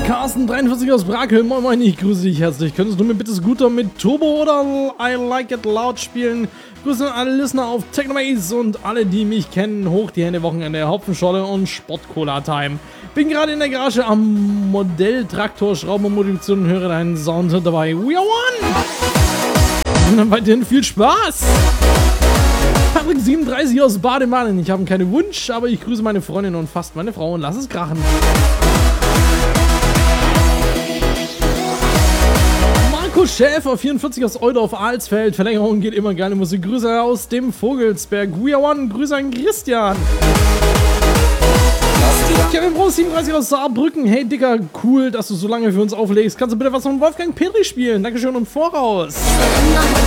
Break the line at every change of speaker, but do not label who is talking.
Carsten, 43 aus Brakel. Moin moin, ich grüße dich herzlich. Könntest du mir bitte Scooter mit Turbo oder I Like It Loud spielen? Grüße an alle Listener auf Technomaze und alle, die mich kennen. Hoch die Hände, Wochenende, Hopfenscholle und Sport-Cola-Time. Bin gerade in der Garage am Modelltraktor Schrauben und Modifikation und höre deinen Sound dabei. We are one! Und dann weiterhin viel Spaß! Patrick 37 aus Baden-Baden. Ich habe keinen Wunsch, aber ich grüße meine Freundin und fast meine Frau und lass es krachen. Markus Schäfer, 44 aus Eudorf-Alsfeld. Verlängerung geht immer, geile Musik. Grüße aus dem Vogelsberg. We are one. Grüße an Christian. Kevin Bro, 37 aus Saarbrücken. Hey Dicker, cool, dass du so lange für uns auflegst. Kannst du bitte was von Wolfgang Petri spielen? Dankeschön und voraus.